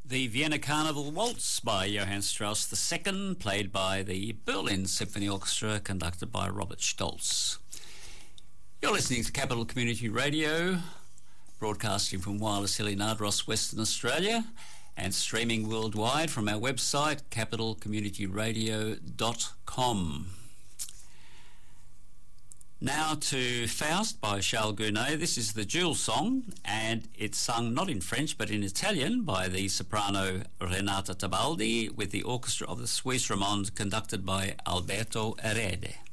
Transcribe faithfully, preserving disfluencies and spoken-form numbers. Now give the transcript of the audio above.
The Vienna Carnival Waltz by Johann Strauss the Second, played by the Berlin Symphony Orchestra, conducted by Robert Stolz. You're listening to Capital Community Radio, broadcasting from Wireless Hilly Nardross, Western Australia, and streaming worldwide from our website, capital community radio dot com. Now to Faust by Charles Gounod. This is the Jules song, and it's sung not in French but in Italian by the soprano Renata Tebaldi with the orchestra of the Suisse Romande, conducted by Alberto Erede.